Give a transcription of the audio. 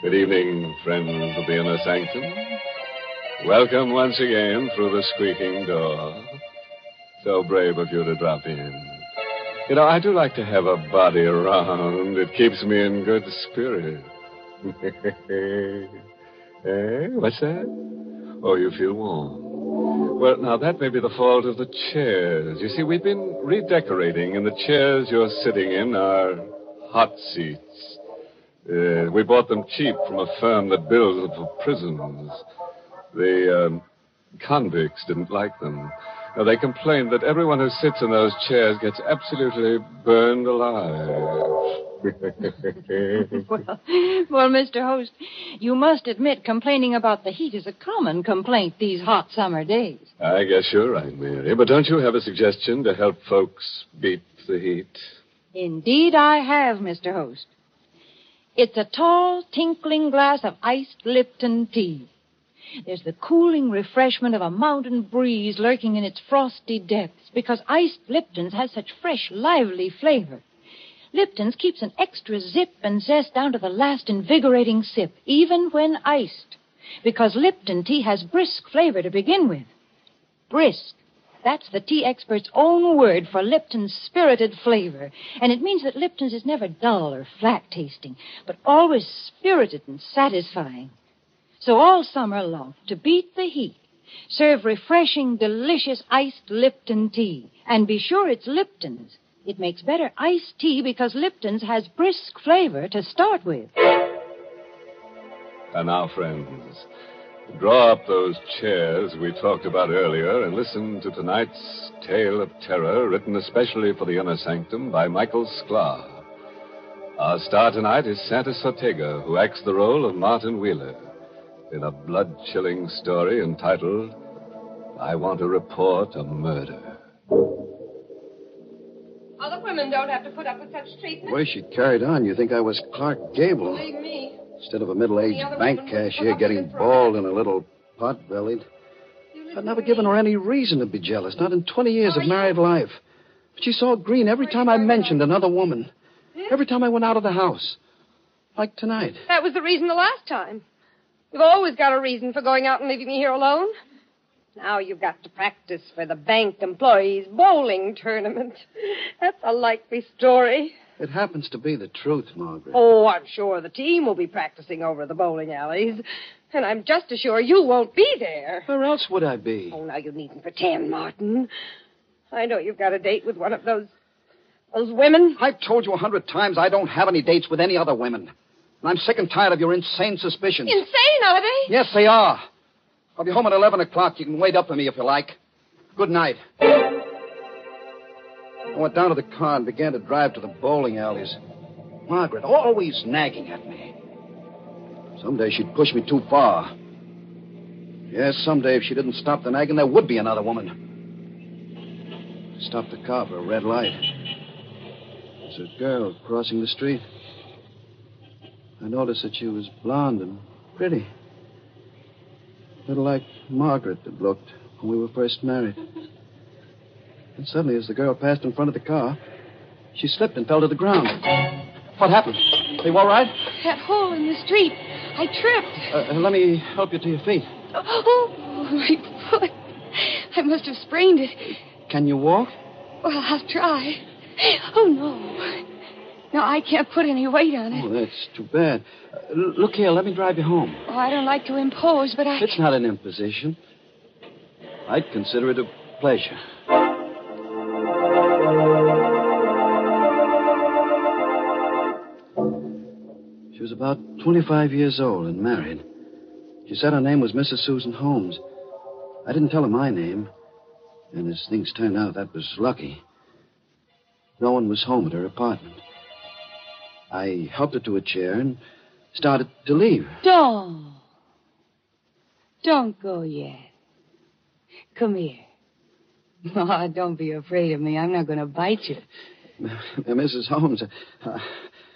Good evening, friends of the Inner Sanctum. Welcome once again through the squeaking door. So brave of you to drop in. You know, I do like to have a body around. It keeps me in good spirits. What's that? Oh, you feel warm. Well, now, that may be the fault of the chairs. You see, we've been redecorating, and the chairs you're sitting in are hot seats. We bought them cheap from a firm that builds them for prisons. The convicts didn't like them. Now, they complained that everyone who sits in those chairs gets absolutely burned alive. Well, Mr. Host, you must admit complaining about the heat is a common complaint these hot summer days. I guess you're right, Mary. But don't you have a suggestion to help folks beat the heat? Indeed, I have, Mr. Host. It's a tall, tinkling glass of iced Lipton tea. There's the cooling refreshment of a mountain breeze lurking in its frosty depths because iced Lipton's has such fresh, lively flavor. Lipton's keeps an extra zip and zest down to the last invigorating sip, even when iced, because Lipton tea has brisk flavor to begin with. Brisk. That's the tea expert's own word for Lipton's spirited flavor. And it means that Lipton's is never dull or flat-tasting, but always spirited and satisfying. So all summer long, to beat the heat, serve refreshing, delicious iced Lipton tea. And be sure it's Lipton's. It makes better iced tea because Lipton's has brisk flavor to start with. And now, friends, draw up those chairs we talked about earlier and listen to tonight's tale of terror written especially for the Inner Sanctum by Michael Sklar. Our star tonight is Santos Ortega, who acts the role of Martin Wheeler in a blood-chilling story entitled, I Want to Report a Murder. Other women don't have to put up with such treatment. The way she carried on, you think I was Clark Gable. Believe me. Instead of a middle-aged bank cashier getting bald and a little pot-bellied. I'd never given her any reason to be jealous, not in 20 years of married life. But she saw green every time I mentioned another woman. Every time I went out of the house. Like tonight. That was the reason the last time. You've always got a reason for going out and leaving me here alone. Now you've got to practice for the bank employees' bowling tournament. That's a likely story. It happens to be the truth, Margaret. Oh, I'm sure the team will be practicing over the bowling alleys. And I'm just as sure you won't be there. Where else would I be? Oh, now you needn't pretend, Martin. I know you've got a date with one of those women. I've told you 100 times I don't have any dates with any other women. And I'm sick and tired of your insane suspicions. Insane, are they? Yes, they are. I'll be home at 11 o'clock. You can wait up for me if you like. Good night. I went down to the car and began to drive to the bowling alleys. Margaret, always nagging at me. Someday she'd push me too far. Yes, someday if she didn't stop the nagging, there would be another woman. I stopped the car for a red light. There's a girl crossing the street. I noticed that she was blonde and pretty. A little like Margaret had looked when we were first married. And suddenly, as the girl passed in front of the car, she slipped and fell to the ground. What happened? Are you all right? That hole in the street. I tripped. Let me help you to your feet. Oh, my foot. I must have sprained it. Can you walk? Well, I'll try. Oh, no. No, I can't put any weight on it. Oh, that's too bad. Look here, let me drive you home. Oh, I don't like to impose, but It's not an imposition. I'd consider it a pleasure. She was about 25 years old and married. She said her name was Mrs. Susan Holmes. I didn't tell her my name. And as things turned out, that was lucky. No one was home at her apartment. I helped her to a chair and started to leave. Don't go yet. Come here. Oh, don't be afraid of me. I'm not going to bite you. Mrs. Holmes,